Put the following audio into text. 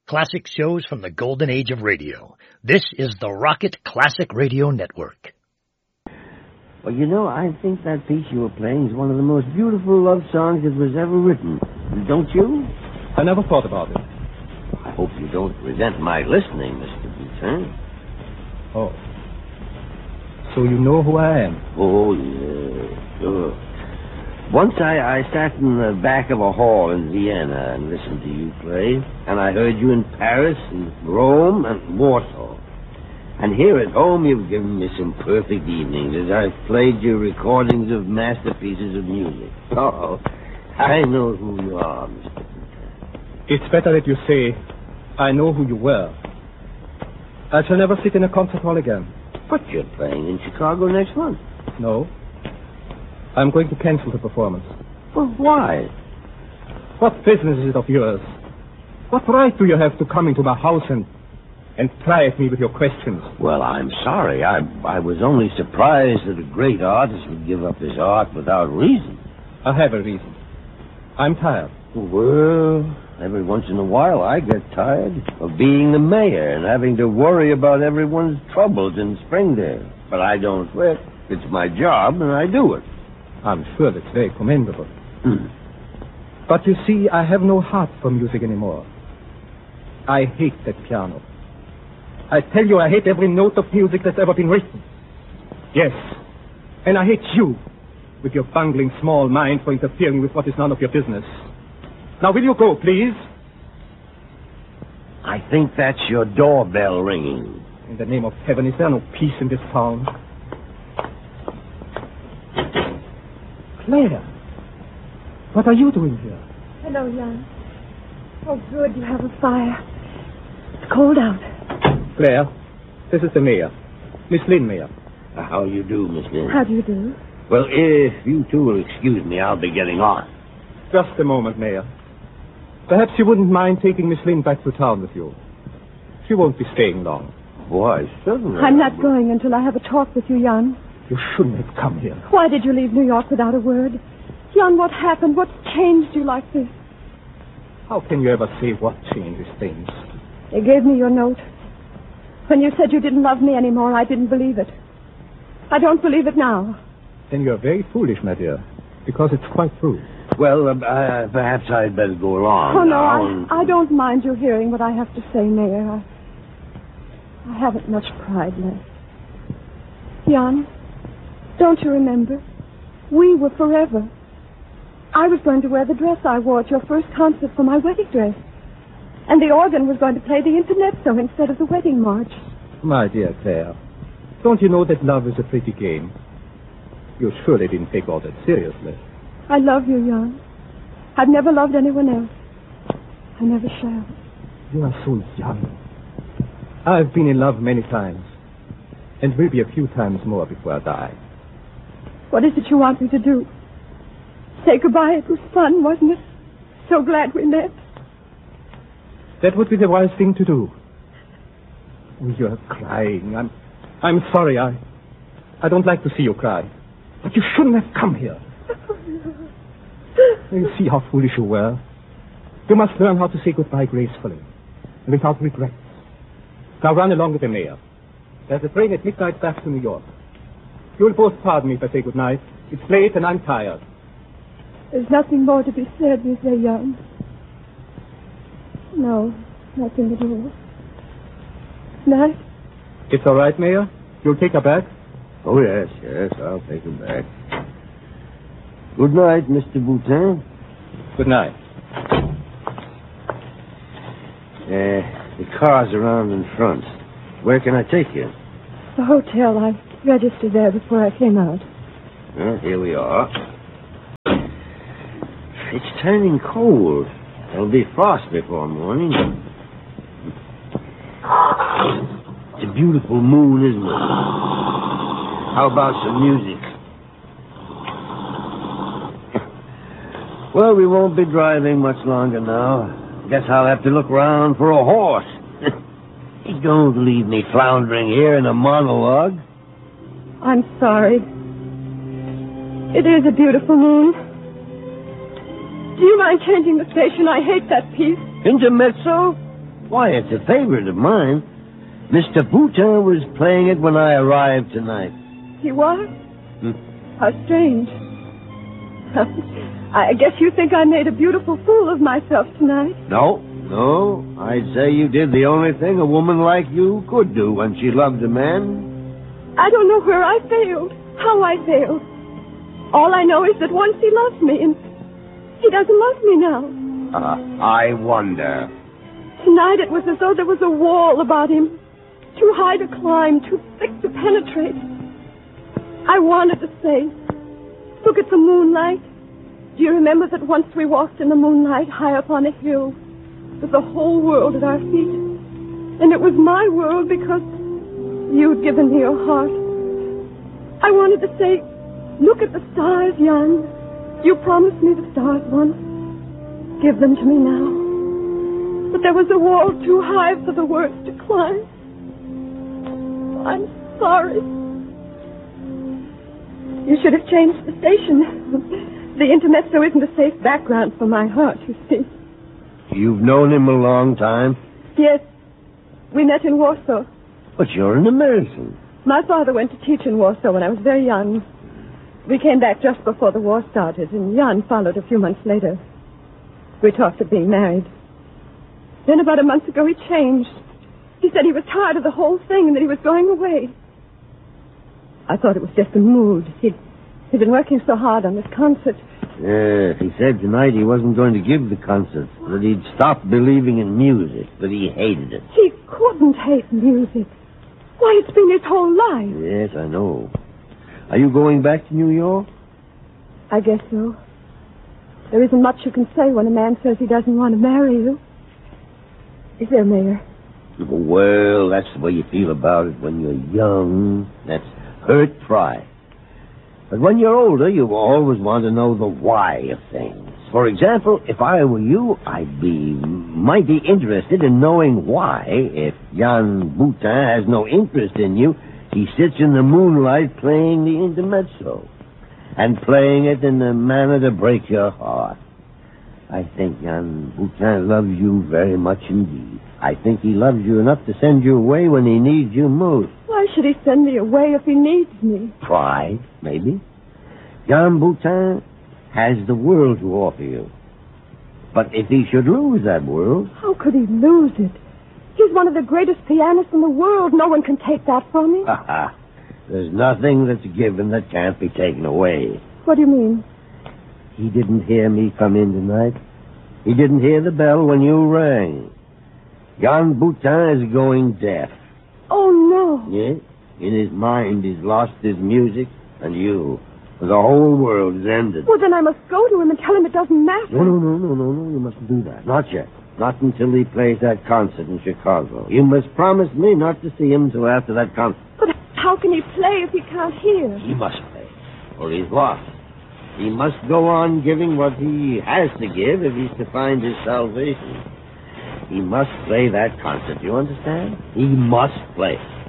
Classic shows from the golden age of radio. This is the Rocket Classic Radio Network. Well, you know, I think that piece you were playing is one of the most beautiful love songs that was ever written. Don't you? I never thought about it. I hope you don't resent my listening, Mr. Boutin. Oh. So you know who I am? Oh, yeah, sure. Once I sat in the back of a hall in Vienna and listened to you play, and I heard you in Paris and Rome and Warsaw. And here at home, you've given me some perfect evenings as I've played your recordings of masterpieces of music. Oh, I know who you are, Mr. Boutin. It's better that you say, I know who you were. I shall never sit in a concert hall again. But you're playing in Chicago next month. No. I'm going to cancel the performance. Well, why? What business is it of yours? What right do you have to come into my house and pry at me with your questions? Well, I'm sorry. I was only surprised that a great artist would give up his art without reason. I have a reason. I'm tired. Well, every once in a while I get tired of being the mayor and having to worry about everyone's troubles in Springdale. But I don't quit. It's my job, and I do it. I'm sure that's very commendable. But you see, I have no heart for music anymore. I hate that piano. I tell you, I hate every note of music that's ever been written. Yes, and I hate you, with your bungling small mind for interfering with what is none of your business. Now, will you go, please? I think that's your doorbell ringing. In the name of heaven, is there no peace in this town? Claire, what are you doing here? Hello, Jan. Oh, good, you have a fire. It's cold out. Claire, this is the mayor, Miss Lynn Mayor. How you do, Miss Lynn? How do you do? Well, if you two will excuse me, I'll be getting on. Just a moment, Mayor. Perhaps you wouldn't mind taking Miss Lynn back to town with you. She won't be staying long. Why, certainly. I'm not going until I have a talk with you, Jan. You shouldn't have come here. Why did you leave New York without a word? Jan, what happened? What changed you like this? How can you ever say what changes things? They gave me your note. When you said you didn't love me anymore, I didn't believe it. I don't believe it now. Then you're very foolish, my dear, because it's quite true. Well, perhaps I'd better go along. Oh, no, I don't mind you hearing what I have to say, Mayor. I haven't much pride left. Jan, don't you remember? We were forever. I was going to wear the dress I wore at your first concert for my wedding dress. And the organ was going to play the Intermezzo instead of the wedding march. My dear Claire, don't you know that love is a pretty game? You surely didn't take all that seriously. I love you, Jan. I've never loved anyone else. I never shall. You are so young. I've been in love many times, and will be a few times more before I die. What is it you want me to do? Say goodbye. It was fun, wasn't it? So glad we met. That would be the wise thing to do. Oh, you're crying. I'm sorry. I don't like to see you cry. But you shouldn't have come here. You see how foolish you were. You must learn how to say goodbye gracefully and without regrets. Now run along with the mayor. There's a train at midnight back to New York. You'll both pardon me if I say goodnight. It's late and I'm tired. There's nothing more to be said, is there, Jan? No, nothing at all. Night? It's all right, Mayor? You'll take her back? Oh, yes, I'll take him back. Good night, Mr. Boutin. Good night. The car's around in front. Where can I take you? The hotel. I registered there before I came out. Well, here we are. It's turning cold. There'll be frost before morning. It's a beautiful moon, isn't it? How about some music? Well, we won't be driving much longer now. Guess I'll have to look round for a horse. You don't leave me floundering here in a monologue. I'm sorry. It is a beautiful moon. Do you mind changing the station? I hate that piece. Intermezzo? Why, it's a favorite of mine. Mr. Boutin was playing it when I arrived tonight. He was? How strange. I guess you think I made a beautiful fool of myself tonight. No. I'd say you did the only thing a woman like you could do when she loved a man. I don't know where I failed, how I failed. All I know is that once he loved me, and he doesn't love me now. I wonder. Tonight it was as though there was a wall about him. Too high to climb, too thick to penetrate. I wanted to say, look at the moonlight. Do you remember that once we walked in the moonlight high up on a hill with the whole world at our feet? And it was my world because you'd given me your heart. I wanted to say, look at the stars, Jan. You promised me the stars once. Give them to me now. But there was a wall too high for the words to climb. I'm sorry. You should have changed the station. The intermezzo isn't a safe background for my heart, you see. You've known him a long time? Yes. We met in Warsaw. But you're an American. My father went to teach in Warsaw when I was very young. We came back just before the war started, and Jan followed a few months later. We talked of being married. Then about a month ago, he changed. He said he was tired of the whole thing and that he was going away. I thought it was just a mood. He'd been working so hard on this concert. Yes, he said tonight he wasn't going to give the concert, that he'd stopped believing in music, that he hated it. He couldn't hate music. Why, it's been his whole life. Yes, I know. Are you going back to New York? I guess so. There isn't much you can say when a man says he doesn't want to marry you. Is there, Mayor? Well, that's the way you feel about it when you're young. That's hurt pride. But when you're older, you always want to know the why of things. For example, if I were you, might be interested in knowing why, if Jan Boutin has no interest in you, he sits in the moonlight playing the intermezzo, and playing it in a manner to break your heart. I think Jan Boutin loves you very much indeed. I think he loves you enough to send you away when he needs you most. Why should he send me away if he needs me? Pride, maybe. Jan Boutin has the world to offer you. But if he should lose that world... How could he lose it? He's one of the greatest pianists in the world. No one can take that from him. There's nothing that's given that can't be taken away. What do you mean? He didn't hear me come in tonight. He didn't hear the bell when you rang. Jan Boutin is going deaf. Oh, no. Yes? In his mind, he's lost his music and you. The whole world is ended. Well, then I must go to him and tell him it doesn't matter. No. You mustn't do that. Not yet. Not until he plays that concert in Chicago. You must promise me not to see him till after that concert. But how can he play if he can't hear? He must play, or he's lost. He must go on giving what he has to give if he's to find his salvation. He must play that concert, you understand? He must play it.